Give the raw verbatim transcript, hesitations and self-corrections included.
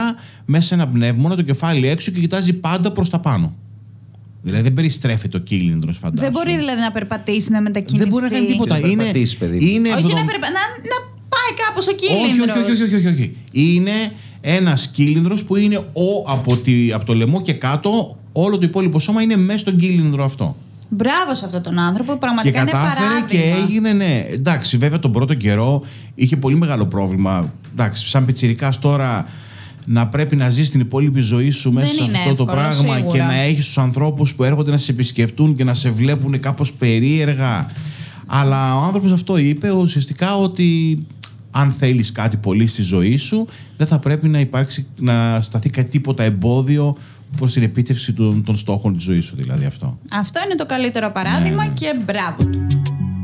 πάντα μέσα σε ένα πνεύμονα, το κεφάλι έξω και κοιτάζει πάντα προς τα πάνω. Δηλαδή δεν περιστρέφεται ο κύλινδρος, φαντάζομαι. Δεν μπορεί δηλαδή να περπατήσει, να μετακινηθεί. Δεν μπορεί να κάνει τίποτα. Να περπατήσει, παιδί. Είναι όχι εβδομ... να, περπα... να, να πάει κάπως ο κύλινδρος. Όχι, όχι, όχι, όχι, όχι. Είναι ένας κύλινδρος που είναι ο, από, τη, από το λαιμό και κάτω, όλο το υπόλοιπο σώμα είναι μέσα στον κύλινδρο αυτό. Μπράβο σε αυτόν τον άνθρωπο, πραγματικά και είναι παράδειγμα. Και έγινε, ναι. Εντάξει, βέβαια τον πρώτο καιρό είχε πολύ μεγάλο πρόβλημα. Εντάξει, σαν πιτσιρικάς τώρα να πρέπει να ζεις την υπόλοιπη ζωή σου μέσα σε αυτό εύκολο, το πράγμα σίγουρα. και να έχεις τους ανθρώπους που έρχονται να σε επισκεφτούν και να σε βλέπουν κάπως περίεργα. Αλλά ο άνθρωπος αυτό είπε ουσιαστικά ότι αν θέλεις κάτι πολύ στη ζωή σου, δεν θα πρέπει να υπάρξει, να σταθεί τίποτα εμπόδιο προς την επίτευξη των, των στόχων της ζωής σου, δηλαδή αυτό. Αυτό είναι το καλύτερο παράδειγμα ναι. Και μπράβο του.